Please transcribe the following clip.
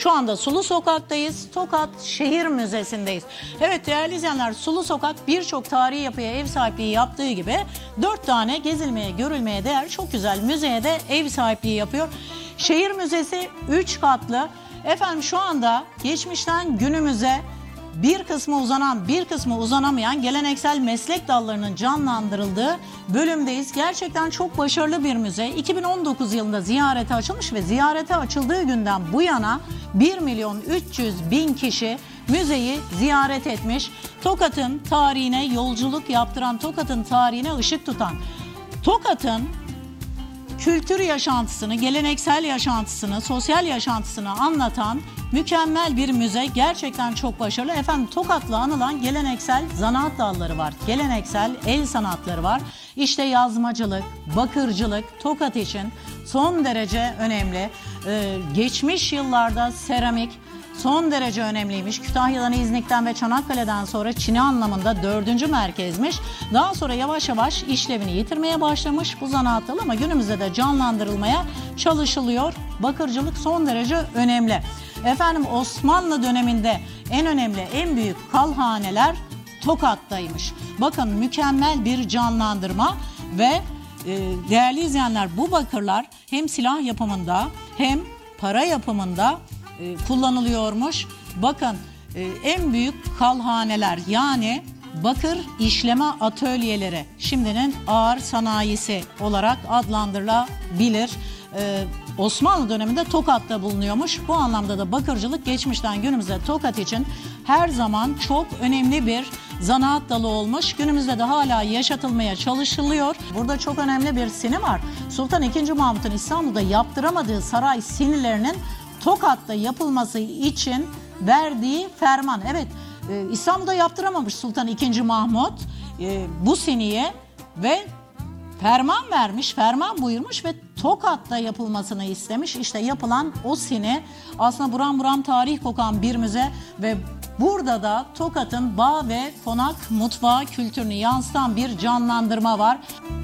Şu anda Sulu Sokak'tayız. Tokat Şehir Müzesi'ndeyiz. Evet değerli izleyenler, Sulu Sokak birçok tarihi yapıya ev sahipliği yaptığı gibi 4 tane gezilmeye, görülmeye değer çok güzel müzeye de ev sahipliği yapıyor. Şehir Müzesi 3 katlı. Efendim şu anda geçmişten günümüze bir kısmı uzanan, bir kısmı uzanamayan geleneksel meslek dallarının canlandırıldığı bölümdeyiz. Gerçekten çok başarılı bir müze. 2019 yılında ziyarete açılmış ve ziyarete açıldığı günden bu yana 1.300.000 kişi müzeyi ziyaret etmiş. Tokat'ın tarihine yolculuk yaptıran, Tokat'ın tarihine ışık tutan, Tokat'ın kültür yaşantısını, geleneksel yaşantısını, sosyal yaşantısını anlatan mükemmel bir müze. Gerçekten çok başarılı. Efendim Tokat'la anılan geleneksel zanaat dalları var. Geleneksel el sanatları var. İşte yazmacılık, bakırcılık Tokat için son derece önemli. Geçmiş yıllarda seramik son derece önemliymiş. Kütahya'dan, İznik'ten ve Çanakkale'den sonra Çin'i anlamında 4. merkezmiş. Daha sonra yavaş yavaş işlevini yitirmeye başlamış bu zanaat dalı ama günümüzde de canlandırılmaya çalışılıyor. Bakırcılık son derece önemli. Efendim Osmanlı döneminde en önemli, en büyük kalhaneler Tokat'taymış. Bakın mükemmel bir canlandırma ve değerli izleyenler, bu bakırlar hem silah yapımında hem para yapımında kullanılıyormuş. Bakın en büyük kalhaneler, yani bakır işleme atölyeleri şimdinin ağır sanayisi olarak adlandırılabilir. Osmanlı döneminde Tokat'ta bulunuyormuş. Bu anlamda da bakırcılık geçmişten günümüze Tokat için her zaman çok önemli bir zanaat dalı olmuş. Günümüzde de hala yaşatılmaya çalışılıyor. Burada çok önemli bir sini var. Sultan II. Mahmut'un İstanbul'da yaptıramadığı saray sinilerinin Tokat'ta yapılması için verdiği ferman. Evet, İstanbul'da yaptıramamış Sultan II. Mahmut bu siniye ve ferman vermiş, ferman buyurmuş ve Tokat'ta yapılmasını istemiş. İşte yapılan o sini aslında buram buram tarih kokan bir müze ve burada da Tokat'ın bağ ve konak mutfağı kültürünü yansıtan bir canlandırma var.